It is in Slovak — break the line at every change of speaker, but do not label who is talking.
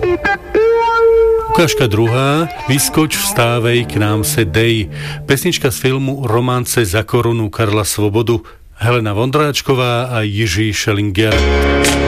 Ukážka druhá. Vyskoč, vstávej, k nám se dej. Pesnička z filmu Romance za korunu Karla Svobodu, Helena Vondráčková a Jiří Schellinger.